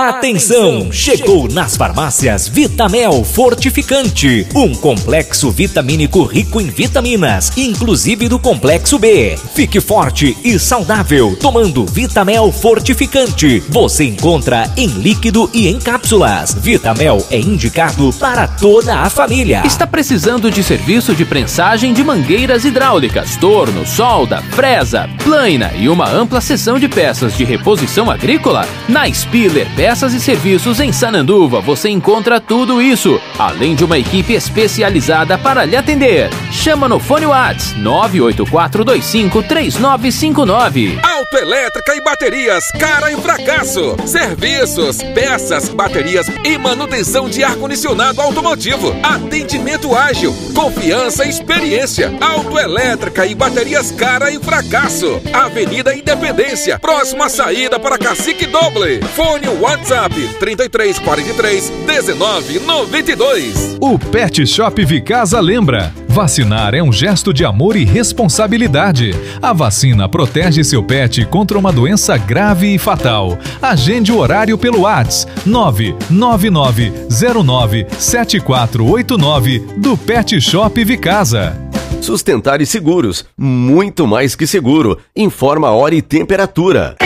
Atenção! Chegou nas farmácias Vitamel Fortificante, um complexo vitamínico rico em vitaminas, inclusive do complexo B. Fique forte e saudável tomando Vitamel Fortificante. Você encontra em líquido e em cápsulas. Vitamel é indicado para toda a família. Está precisando de serviço de prensagem de mangueiras hidráulicas, torno, solda, fresa, plânia e uma ampla seção de peças de reposição agrícola? Na Spiller Peças e Serviços em Sananduva você encontra tudo isso, além de uma equipe especializada para lhe atender. Chama no fone WhatsApp 984253959. Autoelétrica e baterias, cara e fracasso. Serviços, peças, baterias e manutenção de ar-condicionado automotivo. Atendimento ágil, confiança e experiência. Autoelétrica e baterias, cara e fracasso. Avenida Independência, próxima saída para Cacique Doble. Fone WhatsApp 3343-1992. O Pet Shop Vicasa lembra: vacinar é um gesto de amor e responsabilidade. A vacina protege seu pet contra uma doença grave e fatal. Agende o horário pelo WhatsApp 999097489 do Pet Shop Vicasa. Sustentar e Seguros, muito mais que seguro. Informa a hora e temperatura.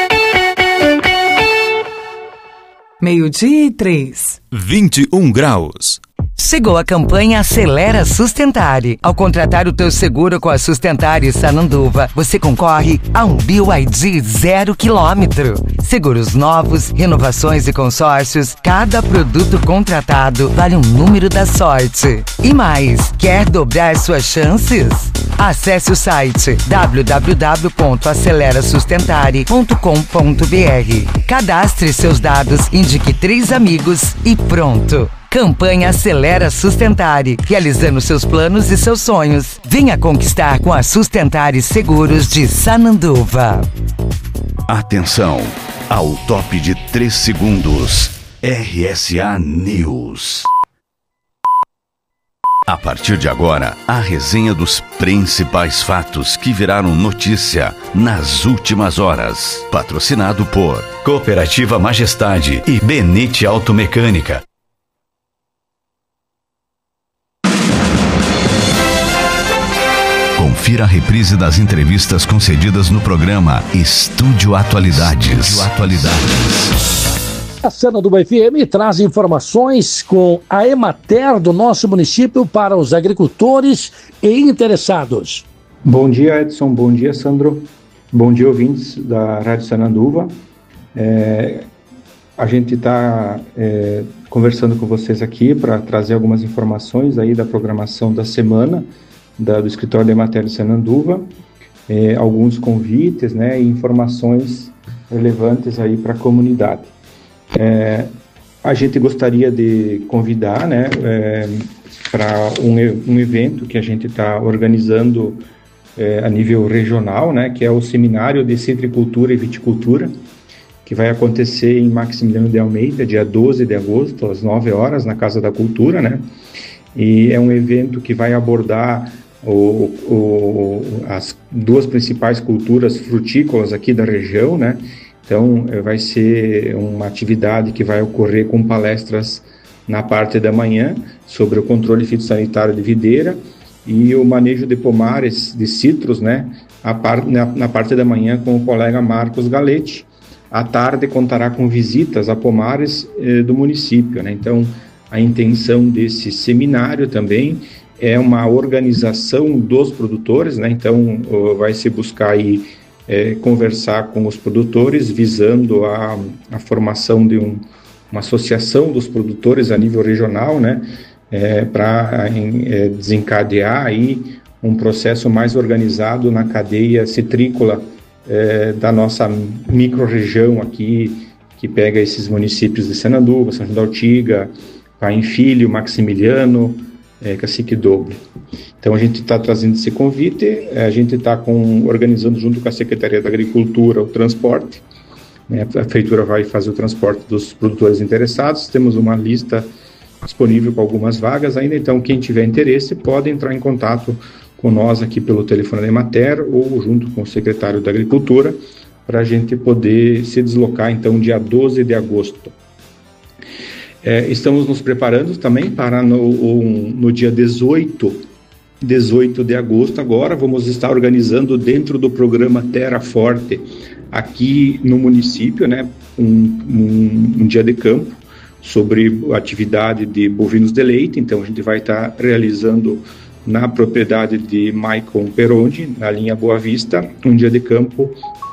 12:03. 21 graus. Chegou a campanha Acelera Sustentare. Ao contratar o teu seguro com a Sustentare Sananduva, você concorre a um BYD 0 km. Seguros novos, renovações e consórcios, cada produto contratado vale um número da sorte. E mais, quer dobrar suas chances? Acesse o site www.acelerasustentare.com.br. Cadastre seus dados, indique 3 amigos e pronto. Campanha Acelera Sustentare, realizando seus planos e seus sonhos. Venha conquistar com a Sustentare Seguros de Sananduva. Atenção, ao top de 3 segundos. RSA News. A partir de agora, a resenha dos principais fatos que viraram notícia nas últimas horas. Patrocinado por Cooperativa Majestade e Benite Automecânica. Confira a reprise das entrevistas concedidas no programa Estúdio Atualidades. A Sananduva FM traz informações com a Emater do nosso município para os agricultores e interessados. Bom dia, Edson. Bom dia, Sandro. Bom dia, ouvintes da Rádio Sananduva. A gente está conversando com vocês aqui para trazer algumas informações aí da programação da semana do escritório da Emater de Sananduva, alguns convites, né, e informações relevantes aí para a comunidade. A gente gostaria de convidar, né, para um evento que a gente está organizando a nível regional, né, que é o Seminário de Citricultura e Viticultura, que vai acontecer em Maximiliano de Almeida, dia 12 de agosto, às 9 horas, na Casa da Cultura, né, e é um evento que vai abordar as 2 principais culturas frutícolas aqui da região, né? Então vai ser uma atividade que vai ocorrer com palestras na parte da manhã sobre o controle fitossanitário de videira e o manejo de pomares de citros, né? Na parte da manhã com o colega Marcos Galete. À tarde contará com visitas a pomares do município, né? Então a intenção desse seminário também é uma organização dos produtores, né? Então vai se buscar aí conversar com os produtores visando a formação de uma associação dos produtores a nível regional, né? Para desencadear aí um processo mais organizado na cadeia citrícola da nossa micro-região aqui, que pega esses municípios de Sananduva, São João da Ortiga, Paim Filho, Maximiliano, Cacique Doble. Então a gente está trazendo esse convite, a gente está organizando junto com a Secretaria da Agricultura o transporte, né? A Prefeitura vai fazer o transporte dos produtores interessados, temos uma lista disponível com algumas vagas ainda, então quem tiver interesse pode entrar em contato com nós aqui pelo telefone da Emater ou junto com o secretário da Agricultura para a gente poder se deslocar, então, dia 12 de agosto. Estamos nos preparando também para no dia 18 de agosto agora, vamos estar organizando dentro do programa Terra Forte, aqui no município, né, um dia de campo sobre atividade de bovinos de leite. Então a gente vai estar realizando na propriedade de Maicon Perondi, na linha Boa Vista, um dia de campo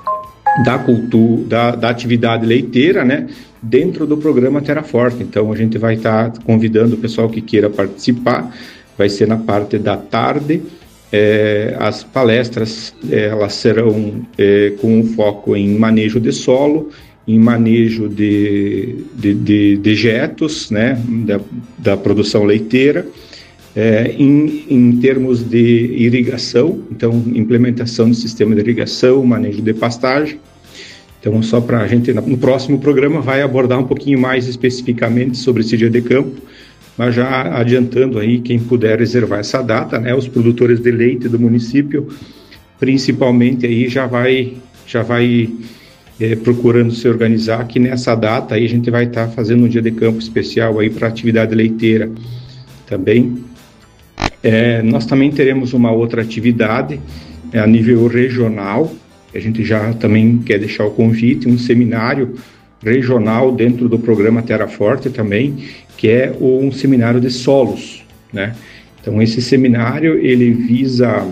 da atividade leiteira, né, dentro do programa Terra Forte. Então a gente vai estar convidando o pessoal que queira participar. Vai ser na parte da tarde. As palestras elas serão com foco em manejo de solo, em manejo de dejetos, né, da produção leiteira, em termos de irrigação, então implementação do sistema de irrigação, manejo de pastagem. Então, só para a gente, no próximo programa, vai abordar um pouquinho mais especificamente sobre esse dia de campo, mas já adiantando aí, quem puder reservar essa data, né, os produtores de leite do município, principalmente aí, já vai procurando se organizar, que nessa data aí a gente vai estar fazendo um dia de campo especial aí para atividade leiteira também. Nós também teremos uma outra atividade a nível regional. A gente já também quer deixar o convite, um seminário regional dentro do programa Terra Forte também, que é um seminário de solos, né? Então esse seminário ele visa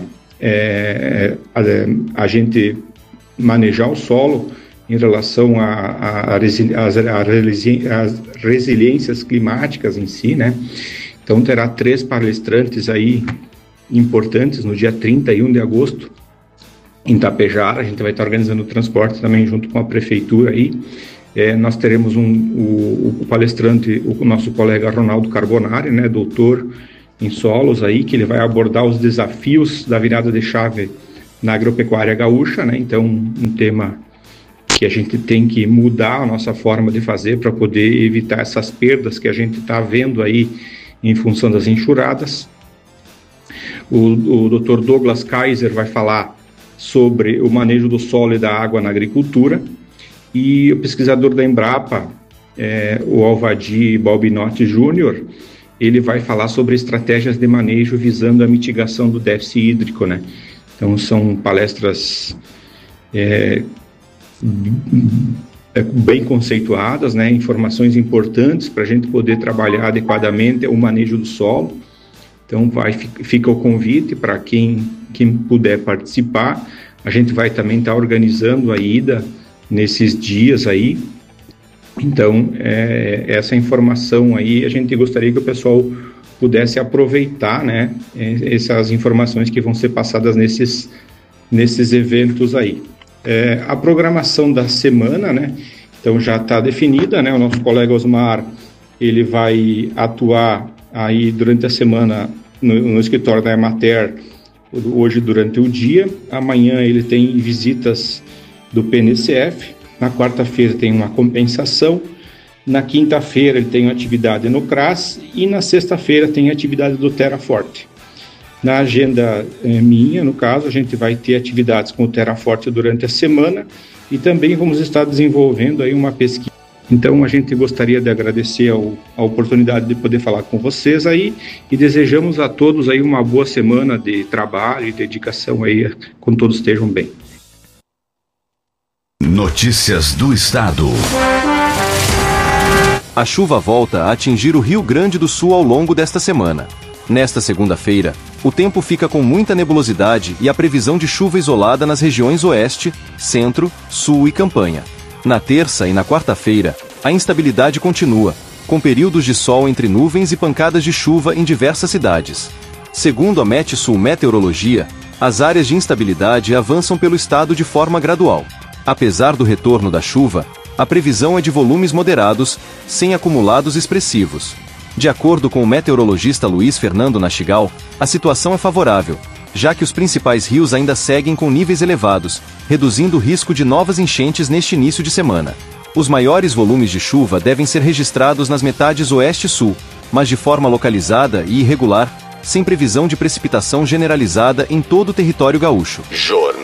a gente manejar o solo em relação às resiliências climáticas em si, né? Então terá 3 palestrantes aí importantes no dia 31 de agosto, em Tapejara. A gente vai estar organizando o transporte também junto com a prefeitura aí. Nós teremos o palestrante, o nosso colega Ronaldo Carbonari, né, doutor em solos aí, que ele vai abordar os desafios da virada de chave na agropecuária gaúcha, né? Então um tema que a gente tem que mudar a nossa forma de fazer para poder evitar essas perdas que a gente está vendo aí em função das enxurradas. O Dr. Douglas Kaiser vai falar sobre o manejo do solo e da água na agricultura, e o pesquisador da Embrapa, o Alvadi Balbinotti Júnior, ele vai falar sobre estratégias de manejo visando a mitigação do déficit hídrico, né? Então são palestras bem conceituadas, né? Informações importantes para a gente poder trabalhar adequadamente o manejo do solo. Então fica o convite para quem puder participar. A gente vai também estar organizando a ida nesses dias aí. Então, essa informação aí, a gente gostaria que o pessoal pudesse aproveitar, né, essas informações que vão ser passadas nesses eventos aí. A programação da semana, né, então já está definida, né, o nosso colega Osmar, ele vai atuar aí durante a semana no escritório da Emater, hoje durante o dia. Amanhã ele tem visitas do PNCF, na quarta-feira tem uma compensação, na quinta-feira ele tem uma atividade no CRAS e na sexta-feira tem atividade do Terra Forte. Na agenda minha, no caso, a gente vai ter atividades com o Terra Forte durante a semana e também vamos estar desenvolvendo aí uma pesquisa. Então a gente gostaria de agradecer a oportunidade de poder falar com vocês aí e desejamos a todos aí uma boa semana de trabalho e dedicação aí, com todos estejam bem. Notícias do Estado. A chuva volta a atingir o Rio Grande do Sul ao longo desta semana. Nesta segunda-feira, o tempo fica com muita nebulosidade e a previsão de chuva isolada nas regiões Oeste, Centro, Sul e Campanha. Na terça e na quarta-feira, a instabilidade continua, com períodos de sol entre nuvens e pancadas de chuva em diversas cidades. Segundo a Metsul Meteorologia, as áreas de instabilidade avançam pelo estado de forma gradual. Apesar do retorno da chuva, a previsão é de volumes moderados, sem acumulados expressivos. De acordo com o meteorologista Luiz Fernando Nastigal, a situação é favorável, já que os principais rios ainda seguem com níveis elevados, reduzindo o risco de novas enchentes neste início de semana. Os maiores volumes de chuva devem ser registrados nas metades oeste e sul, mas de forma localizada e irregular, sem previsão de precipitação generalizada em todo o território gaúcho. Jornal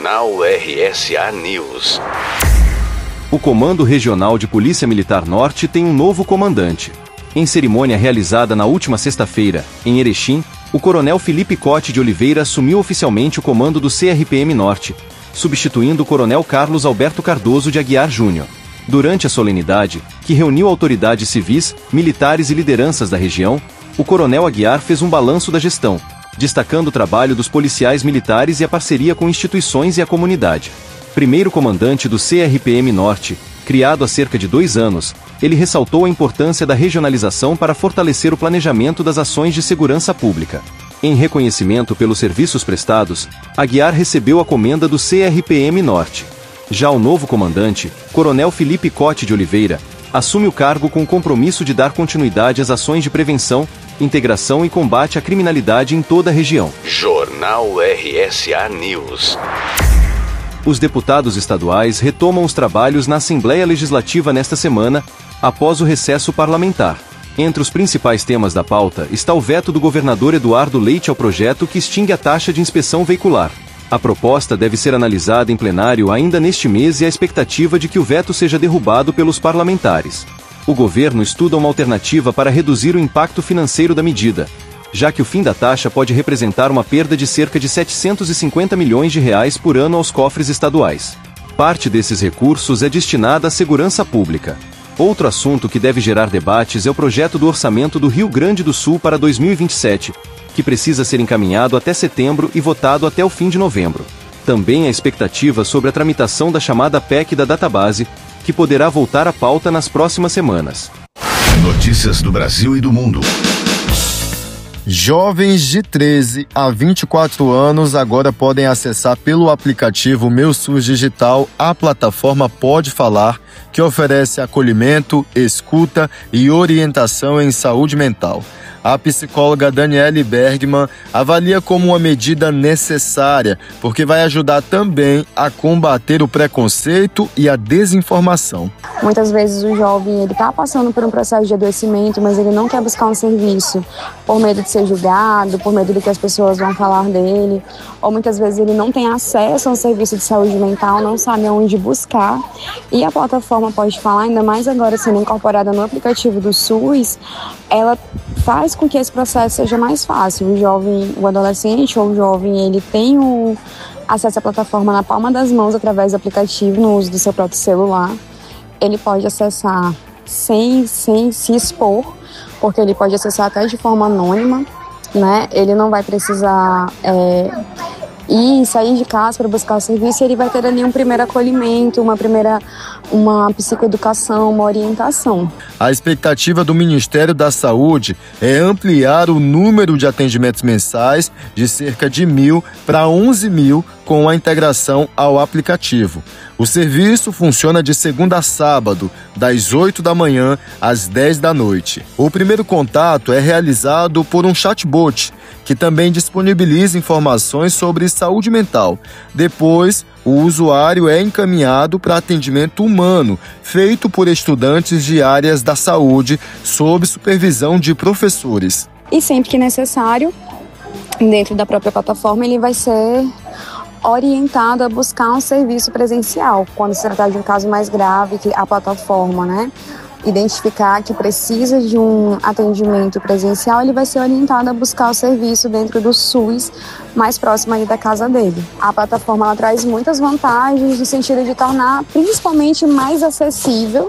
Jornal RSA News. O Comando Regional de Polícia Militar Norte tem um novo comandante. Em cerimônia realizada na última sexta-feira, em Erechim, o Coronel Felipe Cote de Oliveira assumiu oficialmente o comando do CRPM Norte, substituindo o Coronel Carlos Alberto Cardoso de Aguiar Júnior. Durante a solenidade, que reuniu autoridades civis, militares e lideranças da região, o Coronel Aguiar fez um balanço da gestão, destacando o trabalho dos policiais militares e a parceria com instituições e a comunidade. Primeiro comandante do CRPM Norte, criado há cerca de 2 anos, ele ressaltou a importância da regionalização para fortalecer o planejamento das ações de segurança pública. Em reconhecimento pelos serviços prestados, Aguiar recebeu a comenda do CRPM Norte. Já o novo comandante, Coronel Felipe Cote de Oliveira, assume o cargo com o compromisso de dar continuidade às ações de prevenção, integração e combate à criminalidade em toda a região. Jornal RSA News. Os deputados estaduais retomam os trabalhos na Assembleia Legislativa nesta semana, após o recesso parlamentar. Entre os principais temas da pauta está o veto do governador Eduardo Leite ao projeto que extingue a taxa de inspeção veicular. A proposta deve ser analisada em plenário ainda neste mês e a expectativa de que o veto seja derrubado pelos parlamentares. O governo estuda uma alternativa para reduzir o impacto financeiro da medida, já que o fim da taxa pode representar uma perda de cerca de 750 milhões de reais por ano aos cofres estaduais. Parte desses recursos é destinada à segurança pública. Outro assunto que deve gerar debates é o projeto do orçamento do Rio Grande do Sul para 2027, que precisa ser encaminhado até setembro e votado até o fim de novembro. Também há expectativa sobre a tramitação da chamada PEC da database, que poderá voltar à pauta nas próximas semanas. Notícias do Brasil e do mundo. Jovens de 13 a 24 anos agora podem acessar pelo aplicativo Meu SUS Digital a plataforma Pode Falar, que oferece acolhimento, escuta e orientação em saúde mental. A psicóloga Daniele Bergman avalia como uma medida necessária, porque vai ajudar também a combater o preconceito e a desinformação. Muitas vezes o jovem está passando por um processo de adoecimento, mas ele não quer buscar um serviço por medo de ser julgado, por medo do que as pessoas vão falar dele, ou muitas vezes ele não tem acesso a um serviço de saúde mental, não sabe onde buscar. E a plataforma Pode Falar, ainda mais agora sendo incorporada no aplicativo do SUS, ela faz com que esse processo seja mais fácil. O jovem, o adolescente ou o jovem, ele tem o acesso à plataforma na palma das mãos através do aplicativo, no uso do seu próprio celular. Ele pode acessar sem se expor, porque ele pode acessar até de forma anônima, né? Ele não vai precisar sair de casa para buscar o serviço, e ele vai ter ali um primeiro acolhimento, uma psicoeducação, uma orientação. A expectativa do Ministério da Saúde é ampliar o número de atendimentos mensais de cerca de 1.000 para 11.000 com a integração ao aplicativo. O serviço funciona de segunda a sábado, das 8 da manhã às 10 da noite. O primeiro contato é realizado por um chatbot, que também disponibiliza informações sobre saúde mental. Depois, o usuário é encaminhado para atendimento humano, feito por estudantes de áreas da saúde, sob supervisão de professores. E sempre que necessário, dentro da própria plataforma, ele vai ser orientado a buscar um serviço presencial. Quando se tratar de um caso mais grave, que a plataforma, identificar que precisa de um atendimento presencial, ele vai ser orientado a buscar o serviço dentro do SUS mais próximo ali da casa dele. A plataforma ela traz muitas vantagens no sentido de tornar principalmente mais acessível,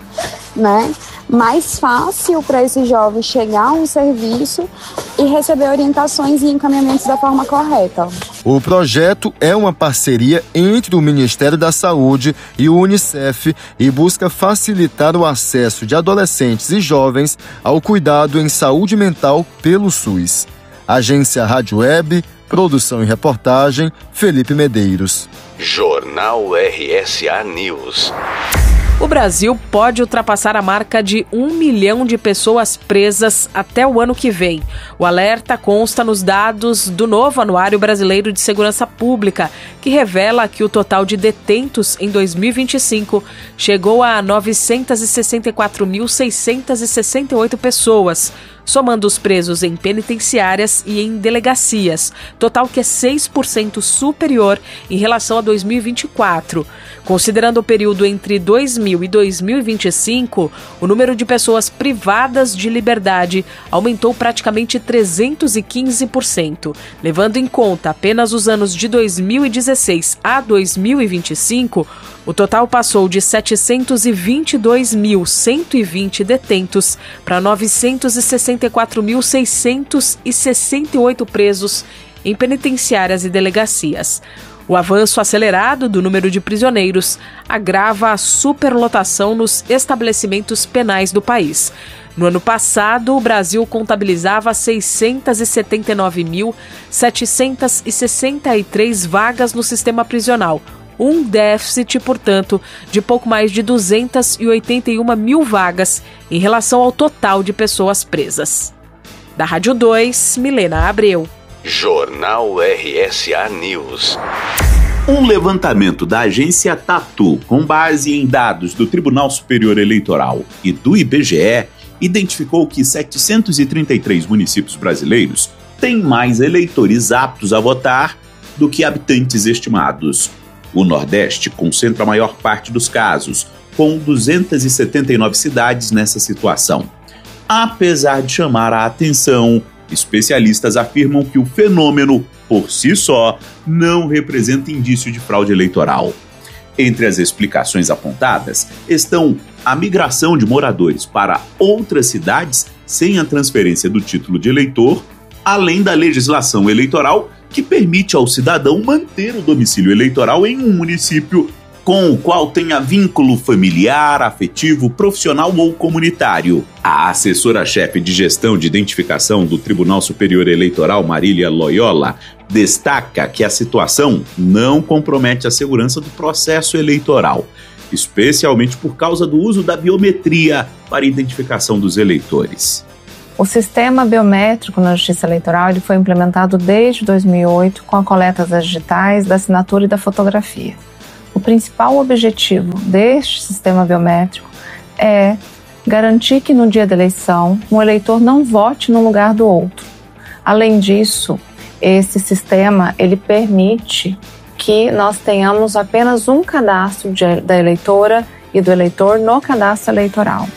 mais fácil para esse jovem chegar a um serviço e receber orientações e encaminhamentos da forma correta. O projeto é uma parceria entre o Ministério da Saúde e o UNICEF e busca facilitar o acesso de adolescentes e jovens ao cuidado em saúde mental pelo SUS. Agência Rádio Web, produção e reportagem, Felipe Medeiros. Jornal RSA News. O Brasil pode ultrapassar a marca de 1 milhão de pessoas presas até o ano que vem. O alerta consta nos dados do novo Anuário Brasileiro de Segurança Pública, que revela que o total de detentos em 2025 chegou a 964.668 pessoas. somando os presos em penitenciárias e em delegacias, total que é 6% superior em relação a 2024. Considerando o período entre 2000 e 2025, o número de pessoas privadas de liberdade aumentou praticamente 315%. Levando em conta apenas os anos de 2016 a 2025, o total passou de 722.120 detentos para 964.668 presos em penitenciárias e delegacias. O avanço acelerado do número de prisioneiros agrava a superlotação nos estabelecimentos penais do país. No ano passado, o Brasil contabilizava 679.763 vagas no sistema prisional, um déficit, portanto, de pouco mais de 281 mil vagas em relação ao total de pessoas presas. Da Rádio 2, Milena Abreu. Jornal RSA News. Um levantamento da agência Tatu, com base em dados do Tribunal Superior Eleitoral e do IBGE, identificou que 733 municípios brasileiros têm mais eleitores aptos a votar do que habitantes estimados. O Nordeste concentra a maior parte dos casos, com 279 cidades nessa situação. Apesar de chamar a atenção, especialistas afirmam que o fenômeno, por si só, não representa indício de fraude eleitoral. Entre as explicações apontadas estão a migração de moradores para outras cidades sem a transferência do título de eleitor, além da legislação eleitoral que permite ao cidadão manter o domicílio eleitoral em um município com o qual tenha vínculo familiar, afetivo, profissional ou comunitário. A assessora-chefe de gestão de identificação do Tribunal Superior Eleitoral, Marília Loyola, destaca que a situação não compromete a segurança do processo eleitoral, especialmente por causa do uso da biometria para a identificação dos eleitores. O sistema biométrico na Justiça Eleitoral ele foi implementado desde 2008 com a coleta das digitais, da assinatura e da fotografia. O principal objetivo deste sistema biométrico é garantir que no dia da eleição um eleitor não vote no lugar do outro. Além disso, esse sistema ele permite que nós tenhamos apenas um cadastro da eleitora e do eleitor no cadastro eleitoral.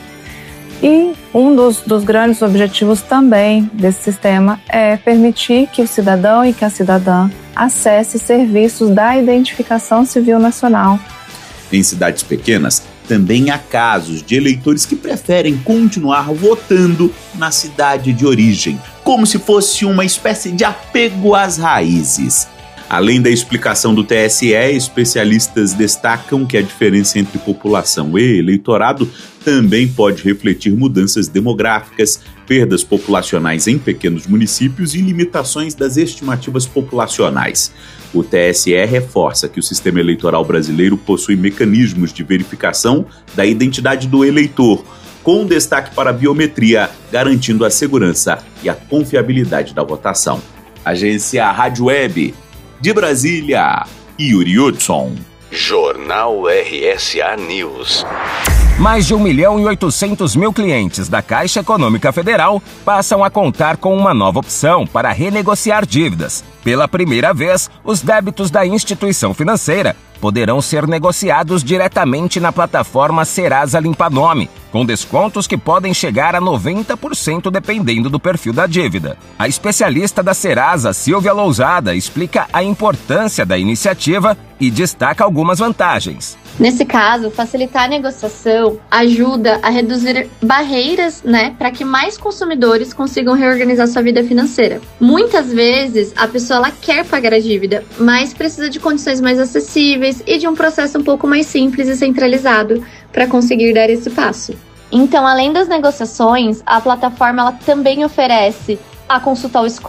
E um dos grandes objetivos também desse sistema é permitir que o cidadão e que a cidadã acesse serviços da Identificação Civil Nacional. Em cidades pequenas, também há casos de eleitores que preferem continuar votando na cidade de origem, como se fosse uma espécie de apego às raízes. Além da explicação do TSE, especialistas destacam que a diferença entre população e eleitorado também pode refletir mudanças demográficas, perdas populacionais em pequenos municípios e limitações das estimativas populacionais. O TSE reforça que o sistema eleitoral brasileiro possui mecanismos de verificação da identidade do eleitor, com destaque para a biometria, garantindo a segurança e a confiabilidade da votação. Agência Rádio Web. De Brasília, Yuri Hudson. Jornal RSA News. Mais de 1.800.000 clientes da Caixa Econômica Federal passam a contar com uma nova opção para renegociar dívidas. Pela primeira vez, os débitos da instituição financeira poderão ser negociados diretamente na plataforma Serasa Limpa Nome, com descontos que podem chegar a 90% dependendo do perfil da dívida. A especialista da Serasa, Silvia Lousada, explica a importância da iniciativa e destaca algumas vantagens. Nesse caso, facilitar a negociação ajuda a reduzir barreiras, para que mais consumidores consigam reorganizar sua vida financeira. Muitas vezes, a pessoa ela quer pagar a dívida, mas precisa de condições mais acessíveis e de um processo um pouco mais simples e centralizado para conseguir dar esse passo. Então, além das negociações, a plataforma ela também oferece a consulta ao score,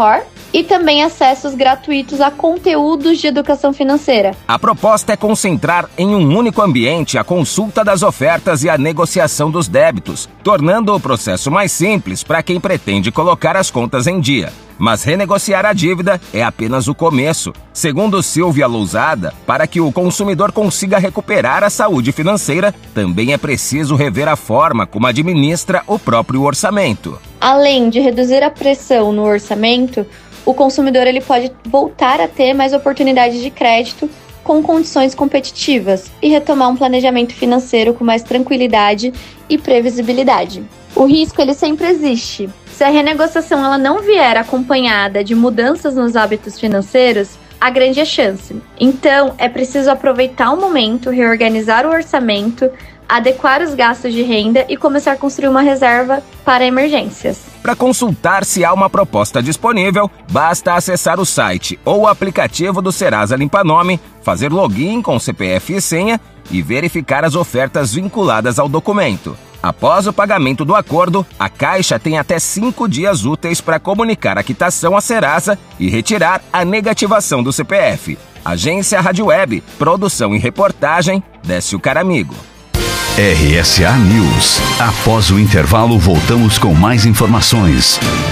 e também acessos gratuitos a conteúdos de educação financeira. A proposta é concentrar em um único ambiente a consulta das ofertas e a negociação dos débitos, tornando o processo mais simples para quem pretende colocar as contas em dia. Mas renegociar a dívida é apenas o começo. Segundo Silvia Lousada, para que o consumidor consiga recuperar a saúde financeira, também é preciso rever a forma como administra o próprio orçamento. Além de reduzir a pressão no orçamento, o consumidor ele pode voltar a ter mais oportunidades de crédito com condições competitivas e retomar um planejamento financeiro com mais tranquilidade e previsibilidade. O risco ele sempre existe. Se a renegociação ela não vier acompanhada de mudanças nos hábitos financeiros, há grande chance. Então, é preciso aproveitar o momento, reorganizar o orçamento, adequar os gastos de renda e começar a construir uma reserva para emergências. Para consultar se há uma proposta disponível, basta acessar o site ou o aplicativo do Serasa Limpa Nome, fazer login com CPF e senha e verificar as ofertas vinculadas ao documento. Após o pagamento do acordo, a Caixa tem até 5 dias úteis para comunicar a quitação à Serasa e retirar a negativação do CPF. Agência Rádio Web, produção e reportagem, Décio Caramigo. RSA News. Após o intervalo, voltamos com mais informações.